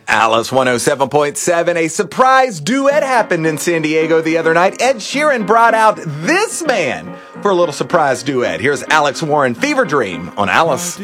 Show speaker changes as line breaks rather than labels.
Alice 107.7, a surprise duet happened in San Diego the other night. Ed Sheeran brought out this man for a little surprise duet. Here's Alex Warren, Fever Dream on Alice.